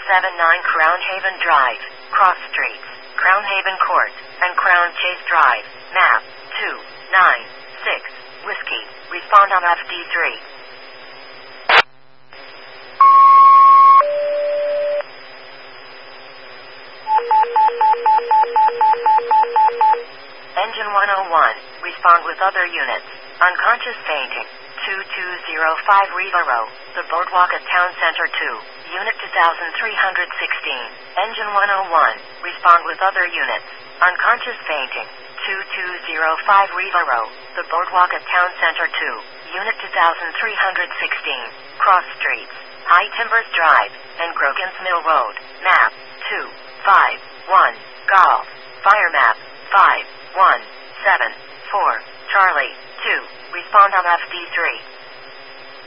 Crown Haven Drive, Cross Streets, Crown Haven Court, and Crown Chase Drive. Map 296 Whiskey. Respond on FD3. Engine 101. Respond with other units. Unconscious fainting. 2205 Riva Row, the Boardwalk at Town Center 2, Unit 2316. Engine 101. Respond with other units. Unconscious fainting. 2205 Riva Row, the Boardwalk at Town Center 2, Unit 2316. Cross Streets, High Timbers Drive, and Grogan's Mill Road. Map 251 Golf. Fire map 5174 Charlie 2. Respond on FD3.